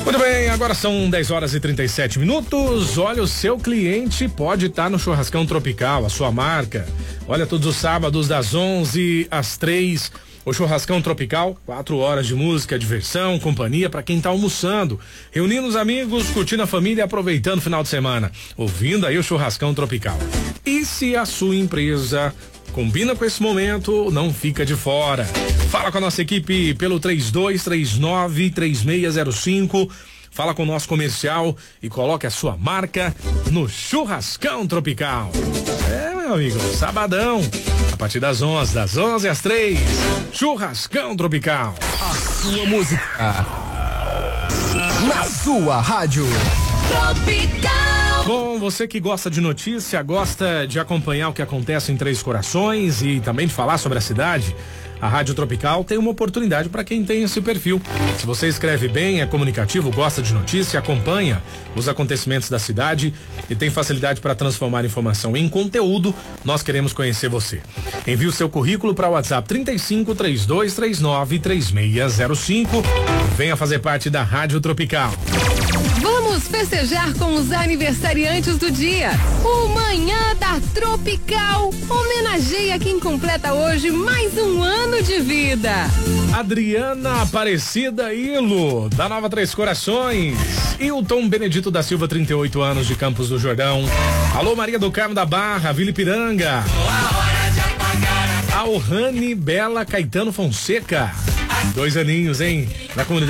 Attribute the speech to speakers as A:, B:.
A: Muito bem, agora são 10h37. Olha, o seu cliente pode estar no Churrascão Tropical, a sua marca. Olha, todos os sábados das 11 às 3, o Churrascão Tropical, 4 horas de música, diversão, companhia para quem tá almoçando, reunindo os amigos, curtindo a família e aproveitando o final de semana, ouvindo aí o Churrascão Tropical. E se a sua empresa combina com esse momento, não fica de fora. Fala com a nossa equipe pelo 3239-3605. Fala com o nosso comercial e coloque a sua marca no Churrascão Tropical. Meu amigo, sabadão, a partir das 11 às 3, Churrascão Tropical.
B: A sua música na sua rádio
A: Tropical. Bom, você que gosta de notícia, gosta de acompanhar o que acontece em Três Corações e também de falar sobre a cidade, a Rádio Tropical tem uma oportunidade para quem tem esse perfil. Se você escreve bem, é comunicativo, gosta de notícia, acompanha os acontecimentos da cidade e tem facilidade para transformar informação em conteúdo, nós queremos conhecer você. Envie o seu currículo para o WhatsApp 3532393605. Venha fazer parte da Rádio Tropical.
C: Vamos festejar com os aniversariantes do dia. O Manhã da Tropical homenageia quem completa hoje mais um ano de vida.
A: Adriana Aparecida Ilo, da Nova Três Corações. Hilton Benedito da Silva, 38 anos, de Campos do Jordão. Alô, Maria do Carmo da Barra, Vila Ipiranga. Alrane Bela Caetano Fonseca. 2 aninhos, hein? Na comunidade